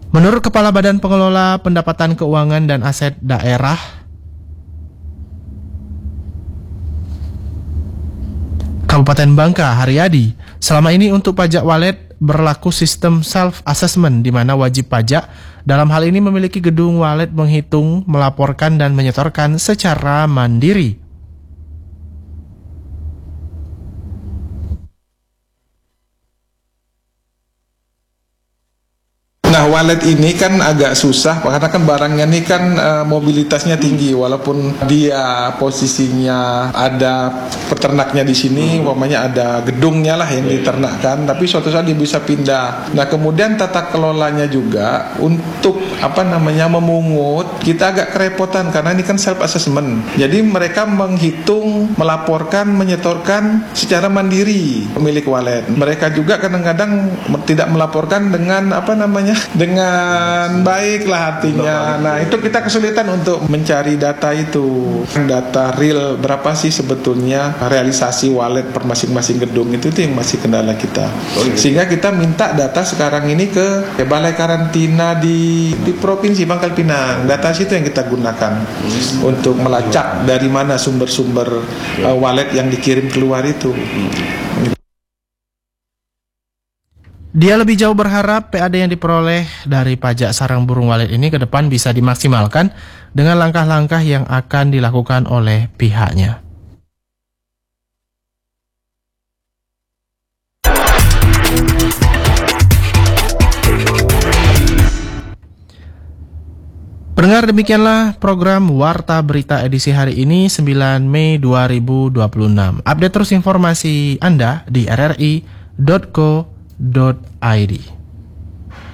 Menurut Kepala Badan Pengelola Pendapatan Keuangan dan Aset Daerah Kabupaten Bangka, Haryadi, selama ini untuk pajak walet berlaku sistem self-assessment di mana wajib pajak dalam hal ini memiliki gedung walet menghitung, melaporkan, dan menyetorkan secara mandiri. Nah, walet ini kan agak susah karena kan barangnya ini kan mobilitasnya tinggi, walaupun dia posisinya ada peternaknya di sini, umpamanya ada gedungnya lah yang diternakkan, tapi suatu saat dia bisa pindah. Nah, kemudian tata kelolanya juga untuk memungut, kita agak kerepotan karena ini kan self assessment. Jadi mereka menghitung, melaporkan, menyetorkan secara mandiri pemilik walet. Mereka juga kadang-kadang tidak melaporkan dengan dengan baik lah artinya. Nah, itu kita kesulitan untuk mencari data itu. Data real berapa sih sebetulnya realisasi walet per masing-masing gedung itu yang masih kendala kita. Sehingga kita minta data sekarang ini ke Balai Karantina di Provinsi Pangkal Pinang. Data situ yang kita gunakan untuk melacak dari mana sumber-sumber walet yang dikirim keluar itu. Dia lebih jauh berharap PAD yang diperoleh dari pajak sarang burung walet ini ke depan bisa dimaksimalkan dengan langkah-langkah yang akan dilakukan oleh pihaknya. Pendengar, demikianlah program Warta Berita edisi hari ini 9 Mei 2026. Update terus informasi Anda di rri.co.id.